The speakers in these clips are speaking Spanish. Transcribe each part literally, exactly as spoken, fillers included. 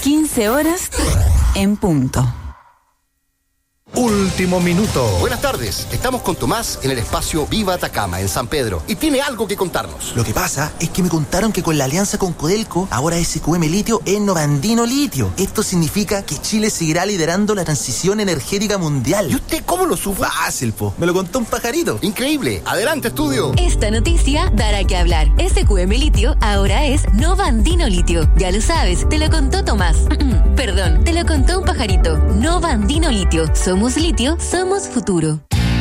quince horas en punto. Último minuto. Buenas tardes, estamos con Tomás en el espacio Viva Atacama, en San Pedro, y tiene algo que contarnos. Lo que pasa es que me contaron que con la alianza con Codelco, ahora S Q M Litio es Novandino Litio. Esto significa que Chile seguirá liderando la transición energética mundial. ¿Y usted cómo lo supo? Fácil, po. Me lo contó un pajarito. Increíble. Adelante, estudio. Esta noticia dará que hablar. S Q M Litio ahora es Novandino Litio. Ya lo sabes, te lo contó Tomás. Perdón, te lo contó un pajarito. Novandino Litio. Somos litio, somos futuro.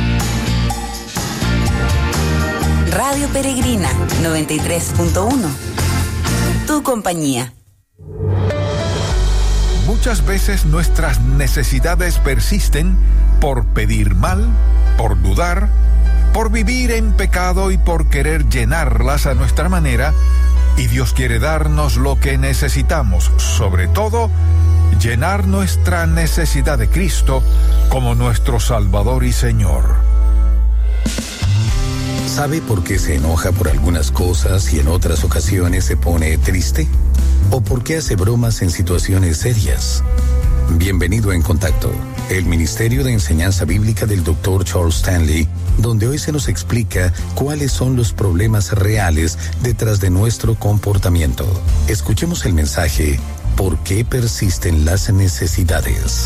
Radio Peregrina noventa y tres punto uno. Tu compañía. Muchas veces nuestras necesidades persisten por pedir mal, por dudar, por vivir en pecado y por querer llenarlas a nuestra manera, y Dios quiere darnos lo que necesitamos, sobre todo llenar nuestra necesidad de Cristo como nuestro Salvador y Señor. ¿Sabe por qué se enoja por algunas cosas y en otras ocasiones se pone triste? ¿O por qué hace bromas en situaciones serias? Bienvenido a En Contacto, el Ministerio de Enseñanza Bíblica del doctor Charles Stanley, donde hoy se nos explica cuáles son los problemas reales detrás de nuestro comportamiento. Escuchemos el mensaje: ¿por qué persisten las necesidades?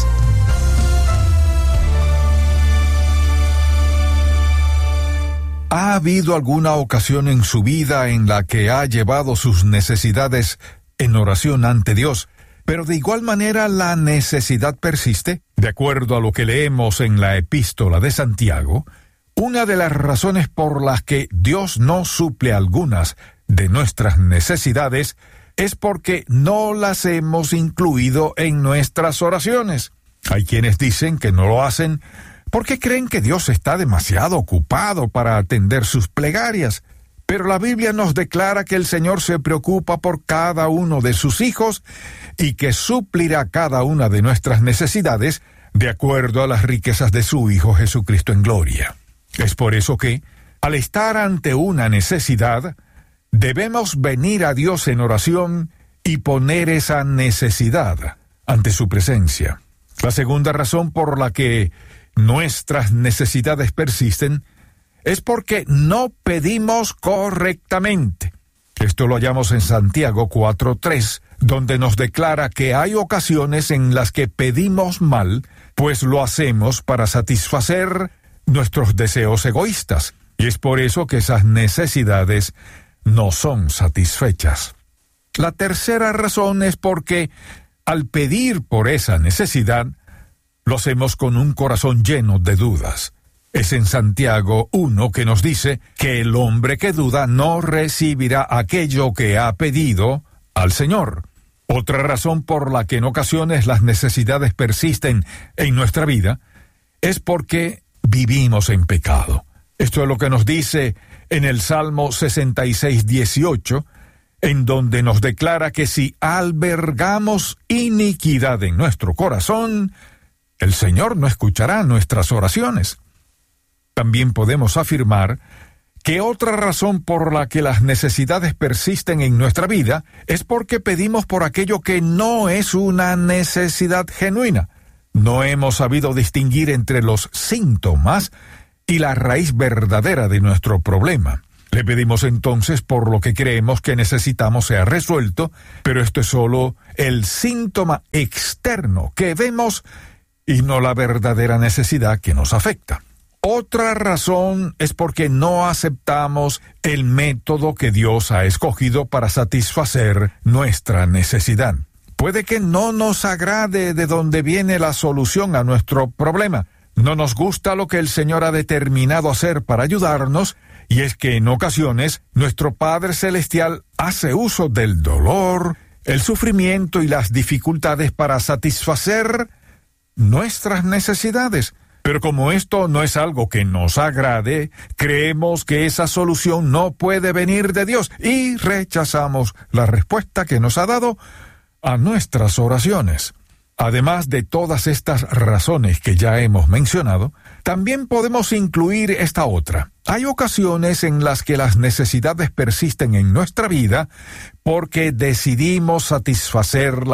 ¿Ha habido alguna ocasión en su vida en la que ha llevado sus necesidades en oración ante Dios, pero de igual manera la necesidad persiste? De acuerdo a lo que leemos en la Epístola de Santiago, una de las razones por las que Dios no suple algunas de nuestras necesidades es porque no las hemos incluido en nuestras oraciones. Hay quienes dicen que no lo hacen porque creen que Dios está demasiado ocupado para atender sus plegarias. Pero la Biblia nos declara que el Señor se preocupa por cada uno de sus hijos y que suplirá cada una de nuestras necesidades de acuerdo a las riquezas de su Hijo Jesucristo en gloria. Es por eso que, al estar ante una necesidad, debemos venir a Dios en oración y poner esa necesidad ante su presencia. La segunda razón por la que nuestras necesidades persisten es porque no pedimos correctamente. Esto lo hallamos en Santiago cuatro tres, donde nos declara que hay ocasiones en las que pedimos mal, pues lo hacemos para satisfacer nuestros deseos egoístas, y es por eso que esas necesidades no son satisfechas. La tercera razón es porque, al pedir por esa necesidad, lo hacemos con un corazón lleno de dudas. Es en Santiago uno que nos dice que el hombre que duda no recibirá aquello que ha pedido al Señor. Otra razón por la que en ocasiones las necesidades persisten en nuestra vida es porque vivimos en pecado. Esto es lo que nos dice en el Salmo sesenta y seis dieciocho, en donde nos declara que si albergamos iniquidad en nuestro corazón, el Señor no escuchará nuestras oraciones. También podemos afirmar que otra razón por la que las necesidades persisten en nuestra vida es porque pedimos por aquello que no es una necesidad genuina. No hemos sabido distinguir entre los síntomas y la raíz verdadera de nuestro problema. Le pedimos entonces por lo que creemos que necesitamos sea resuelto, pero esto es solo el síntoma externo que vemos y no la verdadera necesidad que nos afecta. Otra razón es porque no aceptamos el método que Dios ha escogido para satisfacer nuestra necesidad. Puede que no nos agrade de dónde viene la solución a nuestro problema. No nos gusta lo que el Señor ha determinado hacer para ayudarnos, y es que en ocasiones nuestro Padre Celestial hace uso del dolor, el sufrimiento y las dificultades para satisfacer nuestras necesidades. Pero como esto no es algo que nos agrade, creemos que esa solución no puede venir de Dios y rechazamos la respuesta que nos ha dado a nuestras oraciones. Además de todas estas razones que ya hemos mencionado, también podemos incluir esta otra. Hay ocasiones en las que las necesidades persisten en nuestra vida porque decidimos satisfacerlas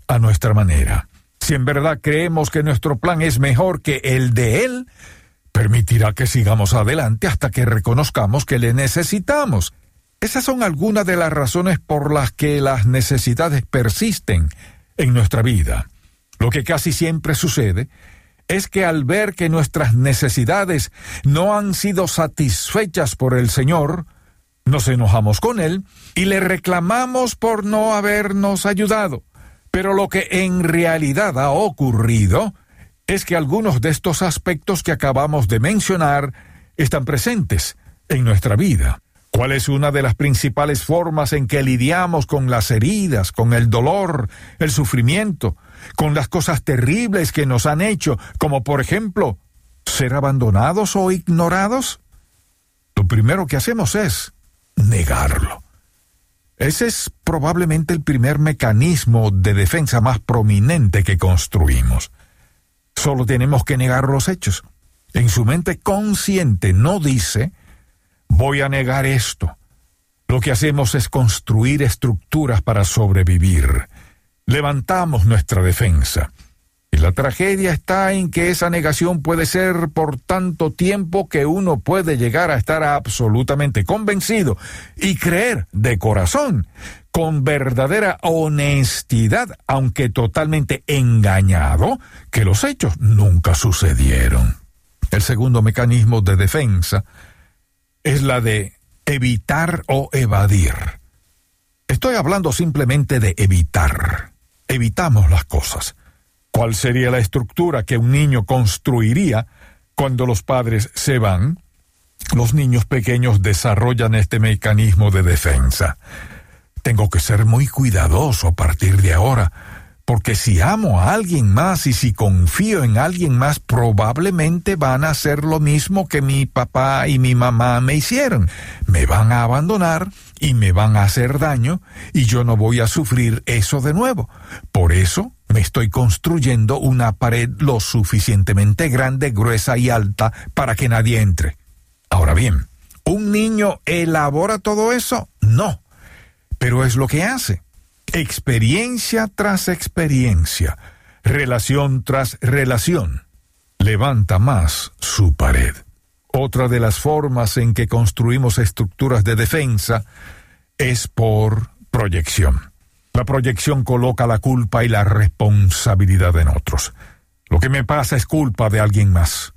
a nuestra manera. Si en verdad creemos que nuestro plan es mejor que el de Él, permitirá que sigamos adelante hasta que reconozcamos que le necesitamos. Esas son algunas de las razones por las que las necesidades persisten en nuestra vida. Lo que casi siempre sucede es que al ver que nuestras necesidades no han sido satisfechas por el Señor, nos enojamos con Él y le reclamamos por no habernos ayudado. Pero lo que en realidad ha ocurrido es que algunos de estos aspectos que acabamos de mencionar están presentes en nuestra vida. ¿Cuál es una de las principales formas en que lidiamos con las heridas, con el dolor, el sufrimiento, con las cosas terribles que nos han hecho, como por ejemplo, ser abandonados o ignorados? Lo primero que hacemos es negarlo. Ese es probablemente el primer mecanismo de defensa más prominente que construimos. Solo tenemos que negar los hechos. En su mente consciente no dice, voy a negar esto. Lo que hacemos es construir estructuras para sobrevivir. Levantamos nuestra defensa. Y la tragedia está en que esa negación puede ser por tanto tiempo que uno puede llegar a estar absolutamente convencido y creer de corazón, con verdadera honestidad, aunque totalmente engañado, que los hechos nunca sucedieron. El segundo mecanismo de defensa es la de evitar o evadir. Estoy hablando simplemente de evitar. Evitamos las cosas. ¿Cuál sería la estructura que un niño construiría cuando los padres se van? Los niños pequeños desarrollan este mecanismo de defensa. Tengo que ser muy cuidadoso a partir de ahora, porque si amo a alguien más y si confío en alguien más, probablemente van a hacer lo mismo que mi papá y mi mamá me hicieron. Me van a abandonar y me van a hacer daño, y yo no voy a sufrir eso de nuevo. Por eso me estoy construyendo una pared lo suficientemente grande, gruesa y alta para que nadie entre. Ahora bien, ¿un niño elabora todo eso? No, pero es lo que hace. Experiencia tras experiencia, relación tras relación, levanta más su pared. Otra de las formas en que construimos estructuras de defensa es por proyección. La proyección coloca la culpa y la responsabilidad en otros. Lo que me pasa es culpa de alguien más.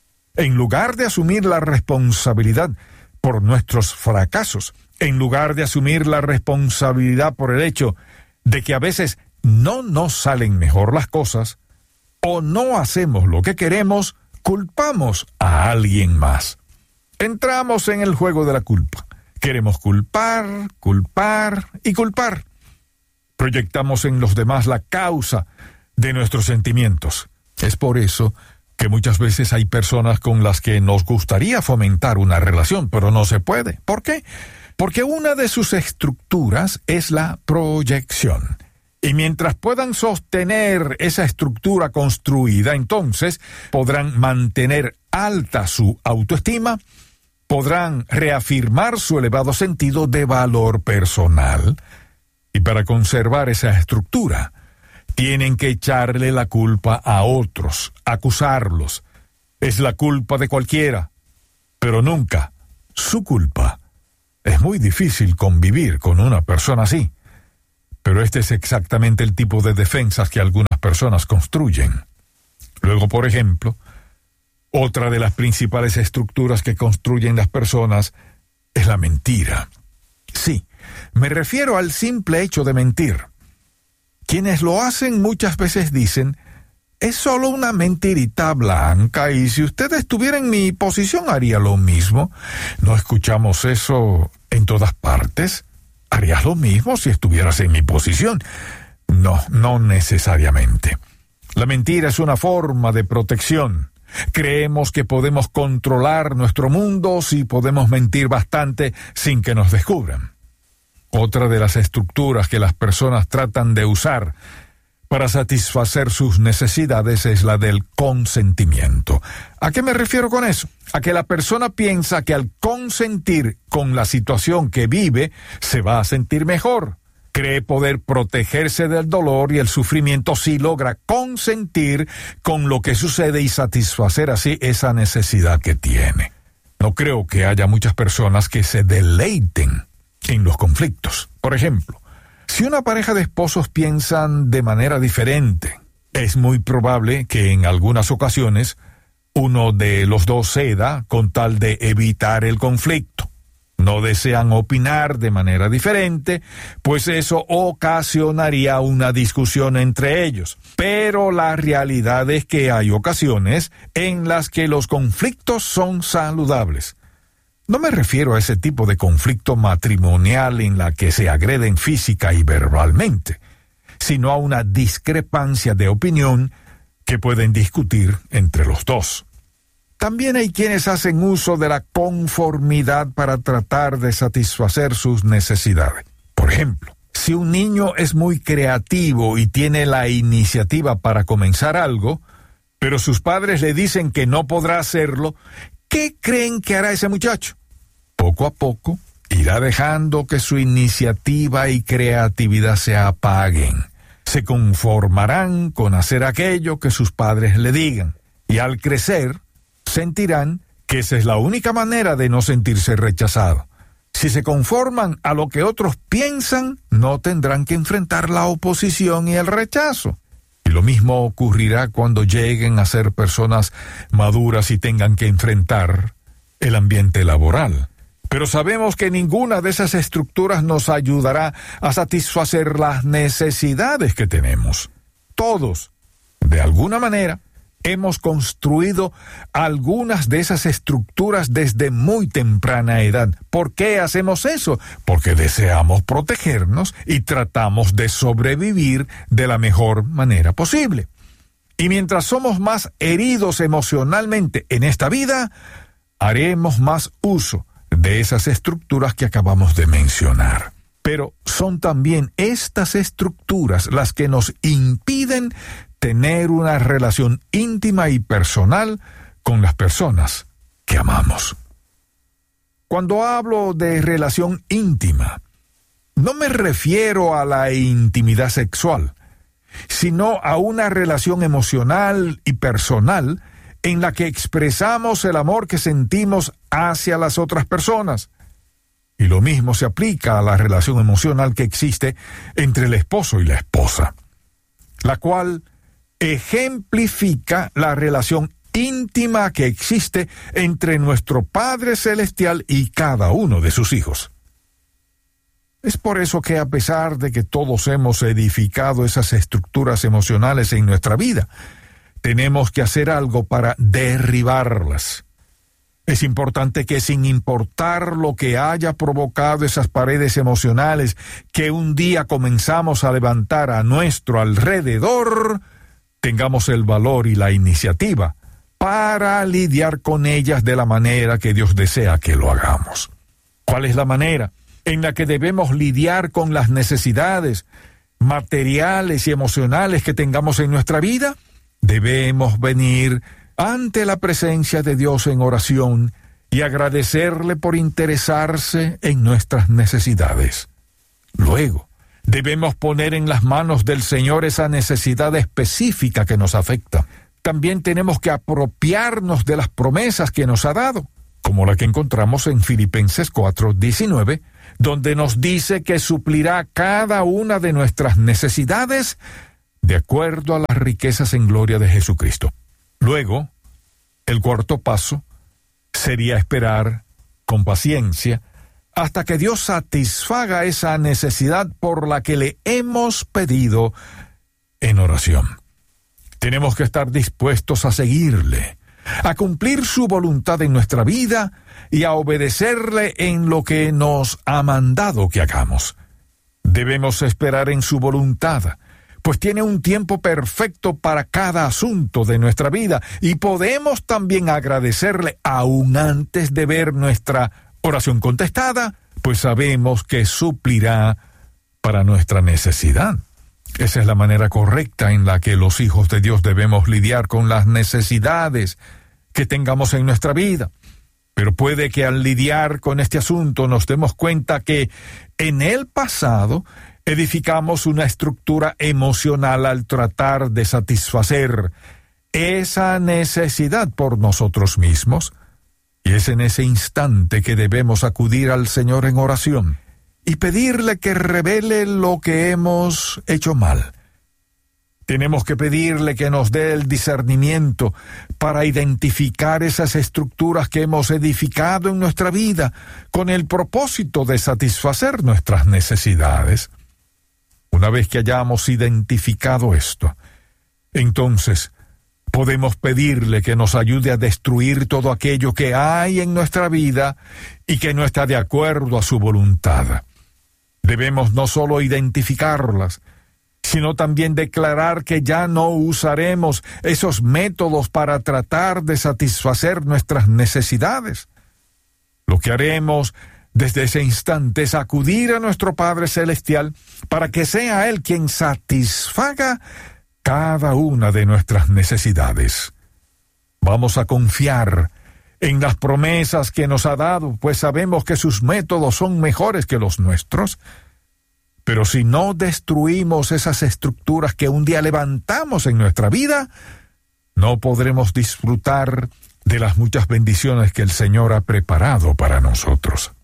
En lugar de asumir la responsabilidad por nuestros fracasos, en lugar de asumir la responsabilidad por el hecho de que a veces no nos salen mejor las cosas o no hacemos lo que queremos, culpamos a alguien más. Entramos en el juego de la culpa. Queremos culpar, culpar y culpar. Proyectamos en los demás la causa de nuestros sentimientos. Es por eso que muchas veces hay personas con las que nos gustaría fomentar una relación, pero no se puede. ¿Por qué? Porque una de sus estructuras es la proyección. Y mientras puedan sostener esa estructura construida, entonces podrán mantener alta su autoestima, podrán reafirmar su elevado sentido de valor personal. Y para conservar esa estructura, tienen que echarle la culpa a otros, acusarlos. Es la culpa de cualquiera, pero nunca su culpa. Es muy difícil convivir con una persona así, pero este es exactamente el tipo de defensas que algunas personas construyen. Luego, por ejemplo, otra de las principales estructuras que construyen las personas es la mentira. Sí, me refiero al simple hecho de mentir. Quienes lo hacen muchas veces dicen, es solo una mentirita blanca y si usted estuviera en mi posición haría lo mismo. ¿No escuchamos eso en todas partes? ¿Harías lo mismo si estuvieras en mi posición? No, no necesariamente. La mentira es una forma de protección. Creemos que podemos controlar nuestro mundo si podemos mentir bastante sin que nos descubran. Otra de las estructuras que las personas tratan de usar para satisfacer sus necesidades es la del consentimiento. ¿A qué me refiero con eso? A que la persona piensa que al consentir con la situación que vive, se va a sentir mejor. Cree poder protegerse del dolor y el sufrimiento si logra consentir con lo que sucede y satisfacer así esa necesidad que tiene. No creo que haya muchas personas que se deleiten en los conflictos. Por ejemplo, si una pareja de esposos piensan de manera diferente, es muy probable que en algunas ocasiones uno de los dos ceda con tal de evitar el conflicto. No desean opinar de manera diferente, pues eso ocasionaría una discusión entre ellos. Pero la realidad es que hay ocasiones en las que los conflictos son saludables. No me refiero a ese tipo de conflicto matrimonial en la que se agreden física y verbalmente, sino a una discrepancia de opinión que pueden discutir entre los dos. También hay quienes hacen uso de la conformidad para tratar de satisfacer sus necesidades. Por ejemplo, si un niño es muy creativo y tiene la iniciativa para comenzar algo, pero sus padres le dicen que no podrá hacerlo, ¿qué creen que hará ese muchacho? Poco a poco irá dejando que su iniciativa y creatividad se apaguen. Se conformarán con hacer aquello que sus padres le digan, y al crecer sentirán que esa es la única manera de no sentirse rechazado. Si se conforman a lo que otros piensan, no tendrán que enfrentar la oposición y el rechazo. Y lo mismo ocurrirá cuando lleguen a ser personas maduras y tengan que enfrentar el ambiente laboral. Pero sabemos que ninguna de esas estructuras nos ayudará a satisfacer las necesidades que tenemos. Todos, de alguna manera, hemos construido algunas de esas estructuras desde muy temprana edad. ¿Por qué hacemos eso? Porque deseamos protegernos y tratamos de sobrevivir de la mejor manera posible. Y mientras somos más heridos emocionalmente en esta vida, haremos más uso de esas estructuras que acabamos de mencionar. Pero son también estas estructuras las que nos impiden tener una relación íntima y personal con las personas que amamos. Cuando hablo de relación íntima, no me refiero a la intimidad sexual, sino a una relación emocional y personal en la que expresamos el amor que sentimos hacia las otras personas. Y lo mismo se aplica a la relación emocional que existe entre el esposo y la esposa, la cual ejemplifica la relación íntima que existe entre nuestro Padre Celestial y cada uno de sus hijos. Es por eso que a pesar de que todos hemos edificado esas estructuras emocionales en nuestra vida, tenemos que hacer algo para derribarlas. Es importante que sin importar lo que haya provocado esas paredes emocionales que un día comenzamos a levantar a nuestro alrededor, tengamos el valor y la iniciativa para lidiar con ellas de la manera que Dios desea que lo hagamos. ¿Cuál es la manera en la que debemos lidiar con las necesidades materiales y emocionales que tengamos en nuestra vida? Debemos venir ante la presencia de Dios en oración y agradecerle por interesarse en nuestras necesidades. Luego, debemos poner en las manos del Señor esa necesidad específica que nos afecta. También tenemos que apropiarnos de las promesas que nos ha dado, como la que encontramos en Filipenses cuatro diecinueve, donde nos dice que suplirá cada una de nuestras necesidades de acuerdo a las riquezas en gloria de Jesucristo. Luego, el cuarto paso sería esperar con paciencia hasta que Dios satisfaga esa necesidad por la que le hemos pedido en oración. Tenemos que estar dispuestos a seguirle, a cumplir su voluntad en nuestra vida y a obedecerle en lo que nos ha mandado que hagamos. Debemos esperar en su voluntad, pues tiene un tiempo perfecto para cada asunto de nuestra vida, y podemos también agradecerle aún antes de ver nuestra oración contestada, pues sabemos que suplirá para nuestra necesidad. Esa es la manera correcta en la que los hijos de Dios debemos lidiar con las necesidades que tengamos en nuestra vida. Pero puede que al lidiar con este asunto nos demos cuenta que en el pasado edificamos una estructura emocional al tratar de satisfacer esa necesidad por nosotros mismos, y es en ese instante que debemos acudir al Señor en oración y pedirle que revele lo que hemos hecho mal. Tenemos que pedirle que nos dé el discernimiento para identificar esas estructuras que hemos edificado en nuestra vida con el propósito de satisfacer nuestras necesidades. Una vez que hayamos identificado esto, entonces podemos pedirle que nos ayude a destruir todo aquello que hay en nuestra vida y que no está de acuerdo a su voluntad. Debemos no solo identificarlas, sino también declarar que ya no usaremos esos métodos para tratar de satisfacer nuestras necesidades. Lo que haremos desde ese instante es acudir a nuestro Padre Celestial para que sea Él quien satisfaga cada una de nuestras necesidades. Vamos a confiar en las promesas que nos ha dado, pues sabemos que sus métodos son mejores que los nuestros. Pero si no destruimos esas estructuras que un día levantamos en nuestra vida, no podremos disfrutar de las muchas bendiciones que el Señor ha preparado para nosotros.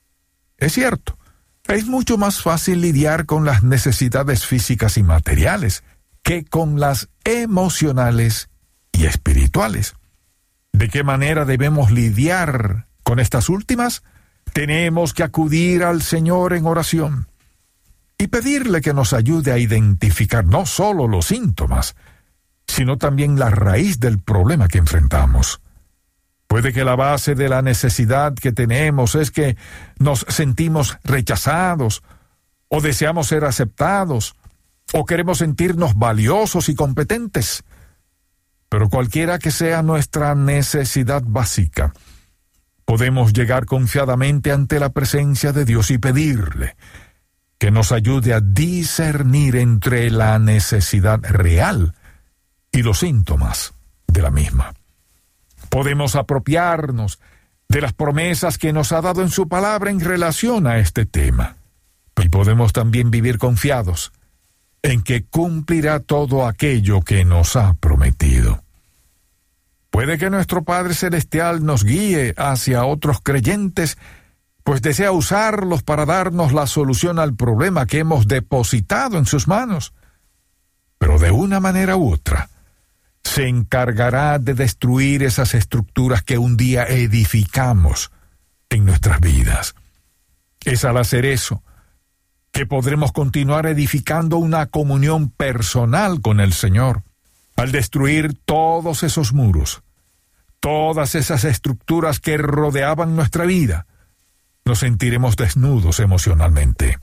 Es cierto, es mucho más fácil lidiar con las necesidades físicas y materiales que con las emocionales y espirituales. ¿De qué manera debemos lidiar con estas últimas? Tenemos que acudir al Señor en oración y pedirle que nos ayude a identificar no solo los síntomas, sino también la raíz del problema que enfrentamos. Puede que la base de la necesidad que tenemos es que nos sentimos rechazados, o deseamos ser aceptados, o queremos sentirnos valiosos y competentes. Pero cualquiera que sea nuestra necesidad básica, podemos llegar confiadamente ante la presencia de Dios y pedirle que nos ayude a discernir entre la necesidad real y los síntomas de la misma. Podemos apropiarnos de las promesas que nos ha dado en su palabra en relación a este tema. Y podemos también vivir confiados en que cumplirá todo aquello que nos ha prometido. Puede que nuestro Padre Celestial nos guíe hacia otros creyentes, pues desea usarlos para darnos la solución al problema que hemos depositado en sus manos. Pero de una manera u otra, se encargará de destruir esas estructuras que un día edificamos en nuestras vidas. Es al hacer eso que podremos continuar edificando una comunión personal con el Señor. Al destruir todos esos muros, todas esas estructuras que rodeaban nuestra vida, nos sentiremos desnudos emocionalmente.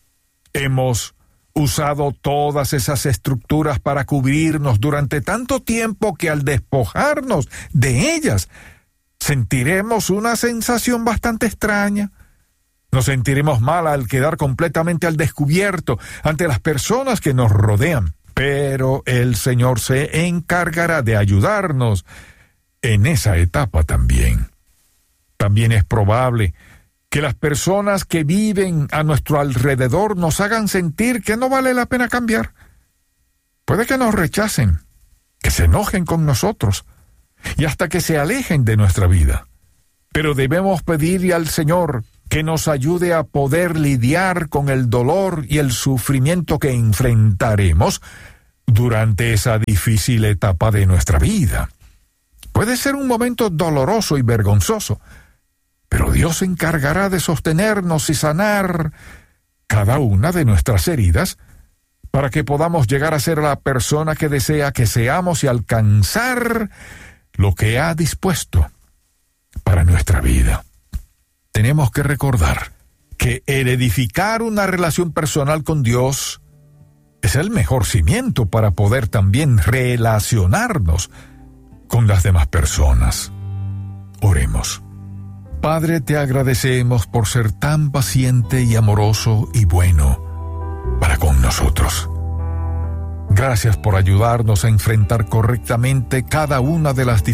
Hemos usado todas esas estructuras para cubrirnos durante tanto tiempo que al despojarnos de ellas, sentiremos una sensación bastante extraña. Nos sentiremos mal al quedar completamente al descubierto ante las personas que nos rodean. Pero el Señor se encargará de ayudarnos en esa etapa también. También es probable que las personas que viven a nuestro alrededor nos hagan sentir que no vale la pena cambiar. Puede que nos rechacen, que se enojen con nosotros y hasta que se alejen de nuestra vida. Pero debemos pedirle al Señor que nos ayude a poder lidiar con el dolor y el sufrimiento que enfrentaremos durante esa difícil etapa de nuestra vida. Puede ser un momento doloroso y vergonzoso, pero Dios se encargará de sostenernos y sanar cada una de nuestras heridas para que podamos llegar a ser la persona que desea que seamos y alcanzar lo que ha dispuesto para nuestra vida. Tenemos que recordar que el edificar una relación personal con Dios es el mejor cimiento para poder también relacionarnos con las demás personas. Oremos. Padre, te agradecemos por ser tan paciente y amoroso y bueno para con nosotros. Gracias por ayudarnos a enfrentar correctamente cada una de las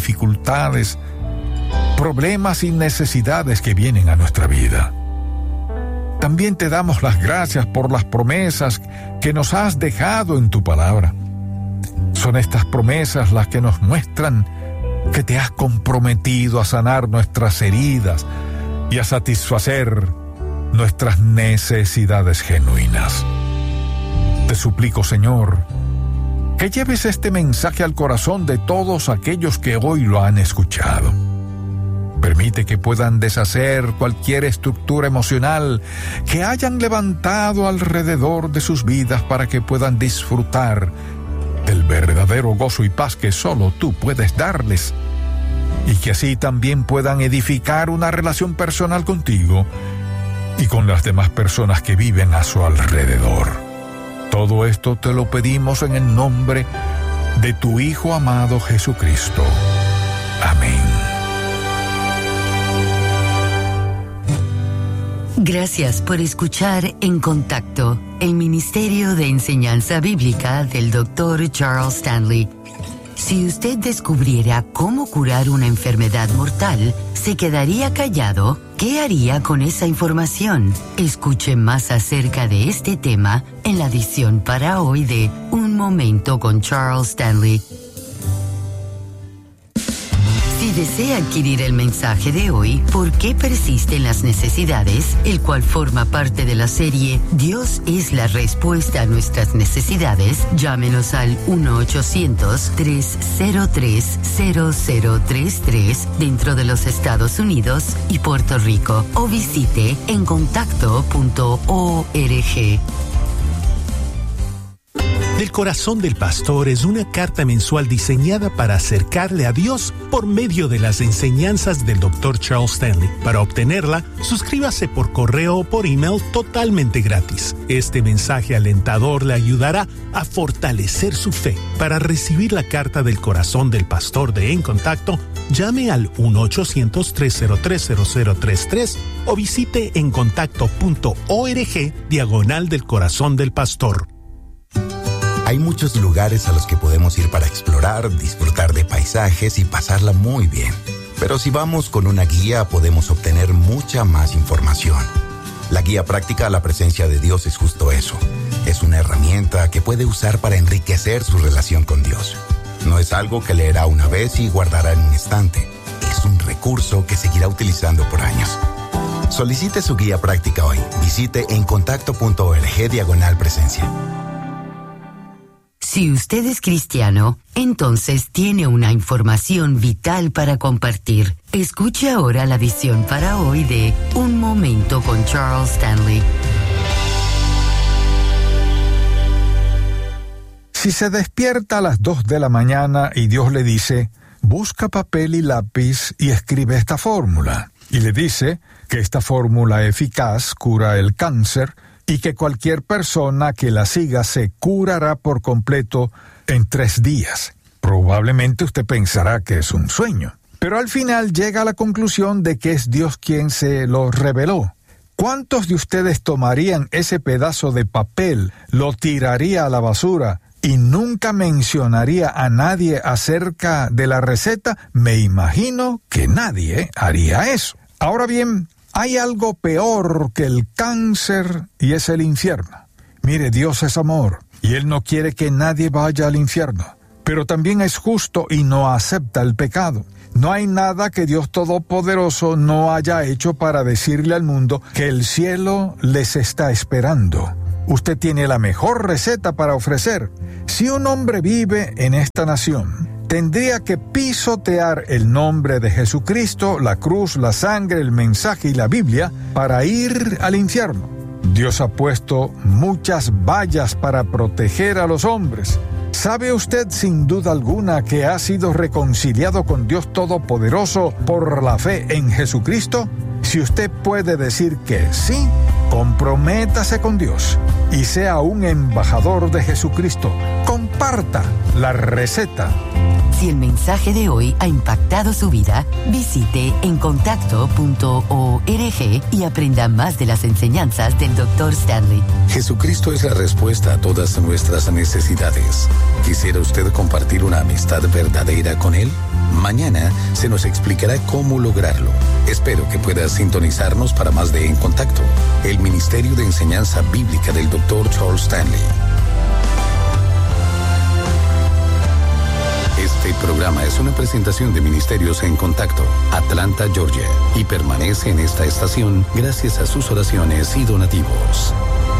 dificultades, problemas y necesidades que vienen a nuestra vida. también te damos las gracias por las promesas que nos has dejado en tu palabra. Son estas promesas las que nos muestran que te has comprometido a sanar nuestras heridas y a satisfacer nuestras necesidades genuinas. Te suplico, Señor, que lleves este mensaje al corazón de todos aquellos que hoy lo han escuchado. Permite que puedan deshacer cualquier estructura emocional que hayan levantado alrededor de sus vidas para que puedan disfrutar del verdadero gozo y paz que solo tú puedes darles, y que así también puedan edificar una relación personal contigo y con las demás personas que viven a su alrededor. Todo esto te lo pedimos en el nombre de tu Hijo amado Jesucristo. Amén. Gracias por escuchar En Contacto, el Ministerio de Enseñanza Bíblica del doctor Charles Stanley. Si usted descubriera cómo curar una enfermedad mortal, ¿se quedaría callado? ¿Qué haría con esa información? Escuche más acerca de este tema en la edición para hoy de Un Momento con Charles Stanley. Si desea adquirir el mensaje de hoy, ¿Por qué persisten las necesidades?, el cual forma parte de la serie Dios es la respuesta a nuestras necesidades, llámenos al uno ochocientos, tres cero tres, cero cero tres tres dentro de los Estados Unidos y Puerto Rico, o visite en contacto punto org. Del Corazón del Pastor es una carta mensual diseñada para acercarle a Dios por medio de las enseñanzas del doctor Charles Stanley. Para obtenerla, suscríbase por correo o por email totalmente gratis. Este mensaje alentador le ayudará a fortalecer su fe. Para recibir la carta del Corazón del Pastor de En Contacto, llame al uno ochocientos, tres cero tres, cero cero tres tres o visite en contacto punto org diagonal del Corazón del Pastor. Hay muchos lugares a los que podemos ir para explorar, disfrutar de paisajes y pasarla muy bien. Pero si vamos con una guía, podemos obtener mucha más información. La guía práctica a la presencia de Dios es justo eso. Es una herramienta que puede usar para enriquecer su relación con Dios. No es algo que leerá una vez y guardará en un estante. Es un recurso que seguirá utilizando por años. Solicite su guía práctica hoy. Visite en contacto punto org diagonal presencia. Si usted es cristiano, entonces tiene una información vital para compartir. Escuche ahora la edición para hoy de Un Momento con Charles Stanley. Si se despierta a las dos de la mañana y Dios le dice, busca papel y lápiz y escribe esta fórmula, y le dice que esta fórmula eficaz cura el cáncer, y que cualquier persona que la siga se curará por completo en tres días. Probablemente usted pensará que es un sueño, pero al final llega a la conclusión de que es Dios quien se lo reveló. ¿Cuántos de ustedes tomarían ese pedazo de papel, lo tiraría a la basura y nunca mencionaría a nadie acerca de la receta? Me imagino que nadie haría eso. Ahora bien, hay algo peor que el cáncer y es el infierno. Mire, Dios es amor y Él no quiere que nadie vaya al infierno, pero también es justo y no acepta el pecado. No hay nada que Dios Todopoderoso no haya hecho para decirle al mundo que el cielo les está esperando. Usted tiene la mejor receta para ofrecer. Si un hombre vive en esta nación, tendría que pisotear el nombre de Jesucristo, la cruz, la sangre, el mensaje y la Biblia para ir al infierno. Dios ha puesto muchas vallas para proteger a los hombres. ¿Sabe usted sin duda alguna que ha sido reconciliado con Dios Todopoderoso por la fe en Jesucristo? Si usted puede decir que sí, comprométase con Dios y sea un embajador de Jesucristo. Comparta la receta Si el mensaje de hoy ha impactado su vida, visite encontacto punto org y aprenda más de las enseñanzas del doctor Stanley. Jesucristo es la respuesta a todas nuestras necesidades. ¿Quisiera usted compartir una amistad verdadera con Él? Mañana se nos explicará cómo lograrlo. Espero que pueda sintonizarnos para más de En Contacto, el Ministerio de Enseñanza Bíblica del doctor Charles Stanley. Este programa es una presentación de Ministerios En Contacto, Atlanta, Georgia, y permanece en esta estación gracias a sus oraciones y donativos.